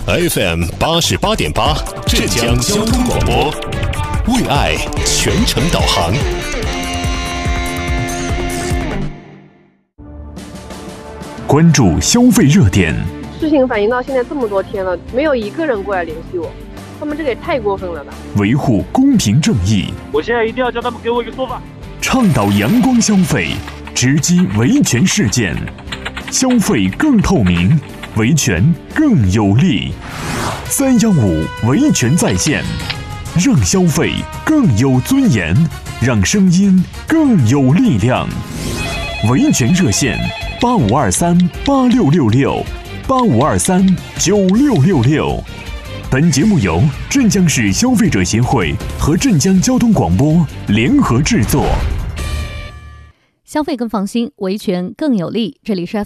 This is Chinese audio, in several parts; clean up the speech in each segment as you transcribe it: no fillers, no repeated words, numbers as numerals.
FM88.8浙江交通广播，为爱全程导航。关注消费热点。 事情反映到现在这么多天了，没有一个人过来联系我，他们这个也太过分了吧！ 维护公平正义。 我现在一定要叫他们给我一个说法。 倡导阳光消费，直击维权事件，消费更透明，维权更有力。315维权在线，让消费更有尊严，让声音更有力量。维权热线85238666，85239666。本节目由镇江市消费者协会和镇江交通广播联合制作。 消费更放心，维权更有力。这里是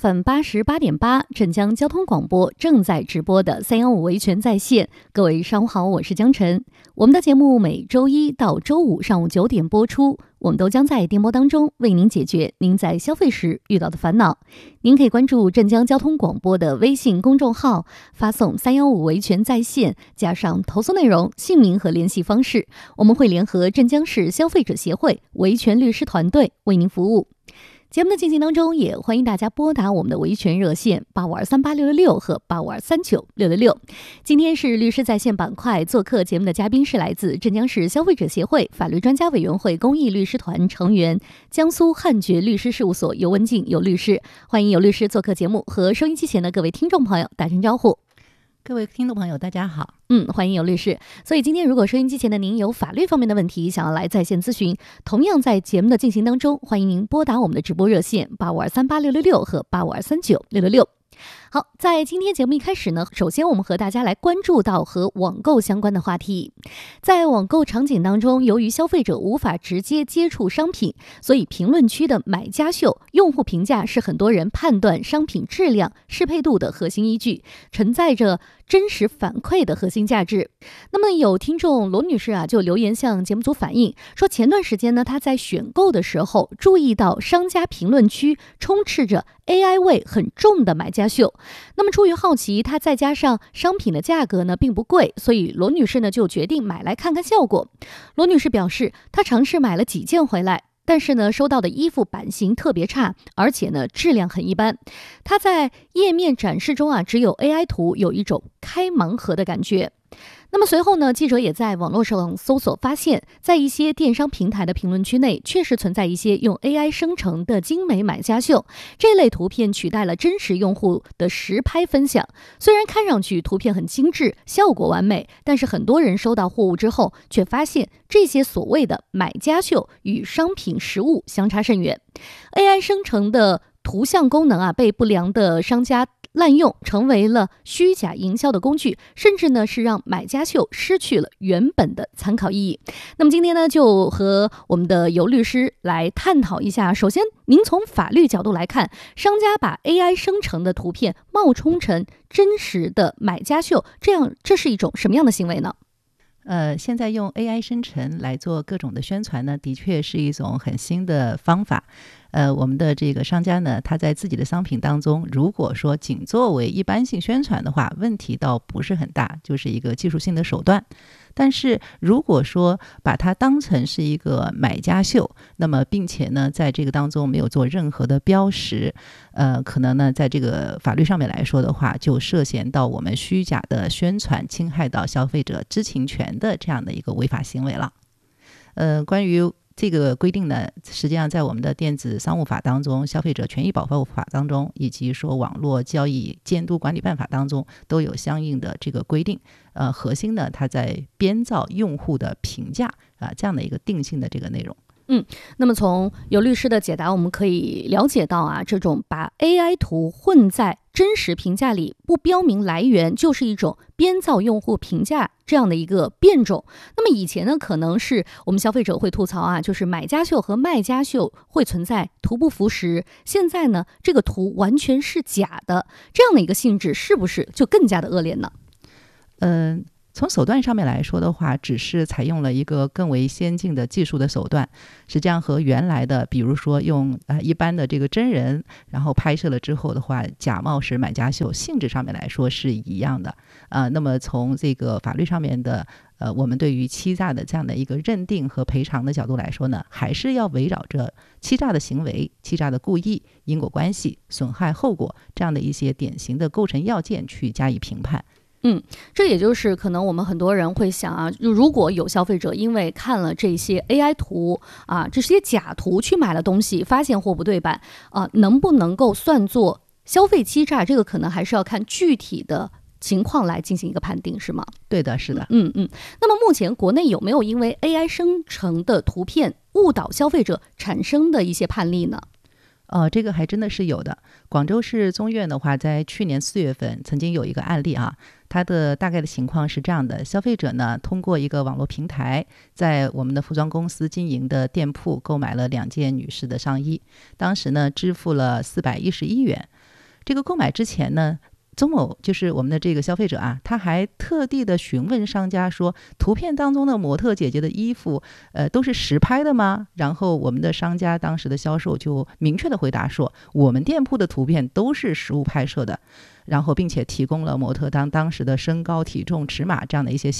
FM88.8 镇江交通广播正在直播的315维权在线。各位上午好，我是江晨。我们的节目每周一到周五上午9点播出，我们都将在电波当中为您解决您在消费时遇到的烦恼。您可以关注镇江交通广播的微信公众号，发送315维权在线，加上投诉内容、姓名和联系方式，我们会联合镇江市消费者协会维权律师团队为您服务。节目的进行当中，也欢迎大家拨打我们的维权热线85238666和85239666。今天是律师在线板块，做客节目的嘉宾是来自镇江市消费者协会法律专家委员会公益律师团成员、江苏汉爵律师事务所尤文静尤律师。欢迎尤律师做客节目，和收音机前的各位听众朋友打声招呼。 各位听众朋友大家好。 欢迎尤律师。所以今天如果收音机前的您有法律方面的问题想要来在线咨询，同样在节目的进行当中，欢迎您拨打我们的直播热线85238666和85239666。好，在今天节目一开始呢，首先我们和大家来关注到和网购相关的话题。在网购场景当中，由于消费者无法直接接触商品，所以评论区的买家秀用户评价是很多人判断商品质量、适配度的核心依据，存在着真实反馈的核心价值。那么有听众罗女士就留言向节目组反映说，前段时间呢，她在选购的时候注意到商家评论区充斥着 AI 味很重的买家秀。那么出于好奇，她再加上商品的价格呢并不贵，所以罗女士呢就决定买来看看效果。罗女士表示，她尝试买了几件回来，但是呢，收到的衣服版型特别差，而且呢，质量很一般。它在页面展示中只有 AI 图，有一种开盲盒的感觉。那么随后呢，记者也在网络上搜索发现，在一些电商平台的评论区内，确实存在一些用 AI 生成的精美买家秀，这类图片取代了真实用户的实拍分享。虽然看上去图片很精致，效果完美，但是很多人收到货物之后，却发现这些所谓的买家秀与商品实物相差甚远。AI 生成的图像功能被不良的商家滥用，成为了虚假营销的工具，甚至呢是让买家秀失去了原本的参考意义。那么今天呢，就和我们的尤律师来探讨一下。首先，您从法律角度来看，商家把 AI 生成的图片冒充成真实的买家秀，这是一种什么样的行为呢？ 现在用 AI 生成来做各种的宣传呢，的确是一种很新的方法。我们的这个商家呢，他在自己的商品当中，如果说仅作为一般性宣传的话，问题倒不是很大，就是一个技术性的手段。但是如果说把它当成是一个买家秀，那么并且呢，在这个当中没有做任何的标识，可能呢，在这个法律上面来说的话，就涉嫌到我们虚假的宣传，侵害到消费者知情权的这样的一个违法行为了。关于这个规定呢，实际上在我们的电子商务法当中、消费者权益保护法当中，以及说网络交易监督管理办法当中都有相应的这个规定。核心呢，它在编造用户的评价这样的一个定性的这个内容。 那么从尤律师的解答，我们可以了解到这种把 AI 图混在真实评价里不标明来源，就是一种编造用户评价这样的一个变种。那么以前呢，可能是我们消费者会吐槽就是买家秀和卖家秀会存在图不符实。现在呢，这个图完全是假的，这样的一个性质是不是就更加的恶劣呢？ 从手段上面来说的话，只是采用了一个更为先进的技术的手段，实际上和原来的比如说用一般的这个真人然后拍摄了之后的话，假冒实买家秀性质上面来说是一样的。那么从这个法律上面的我们对于欺诈的这样的一个认定和赔偿的角度来说呢，还是要围绕着欺诈的行为、欺诈的故意、因果关系、损害后果这样的一些典型的构成要件去加以评判。 这也就是可能我们很多人会想啊，如果有消费者因为看了这些 AI 图啊，这些假图去买了东西，发现货不对版能不能够算作消费欺诈？这个可能还是要看具体的情况来进行一个判定，是吗？ 对的，是的。 那么目前国内有没有因为 AI 生成的图片误导消费者产生的一些判例呢？ 这个还真的是有的。广州市中院的话，在去年4月份曾经有一个案例啊，它的大概的情况是这样的：消费者呢通过一个网络平台，在我们的服装公司经营的店铺购买了2件女士的上衣，当时呢支付了411元。这个购买之前呢，周某就是我们的这个消费者啊，他还特地的询问商家说，图片当中的模特姐姐的衣服都是实拍的吗？然后我们的商家当时的销售就明确的回答说，我们店铺的图片都是实物拍摄的，然后并且提供了模特当时的身高、体重、尺码这样的一些